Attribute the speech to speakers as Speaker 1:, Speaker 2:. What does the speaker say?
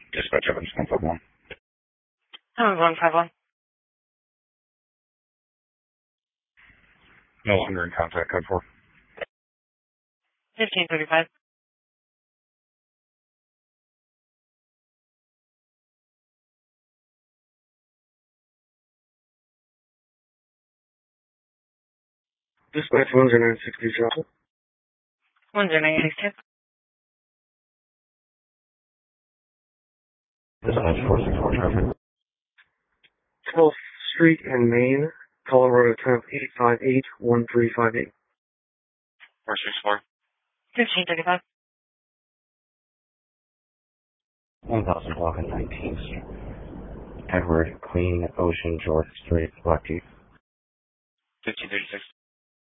Speaker 1: Dispatch Evans 151.
Speaker 2: Oh, 151.
Speaker 1: No longer in contact, code 4.
Speaker 2: 1535.
Speaker 3: Dispatch 10960 Chapel.
Speaker 2: 192.
Speaker 1: Dispatch 464 traffic.
Speaker 3: 12th Street and Main, Colorado temp 858-1358.
Speaker 1: 464.
Speaker 2: 1535.
Speaker 1: 1000 block and 19th Street. Edward, Queen, Ocean, George Street, Blackheath. 1536.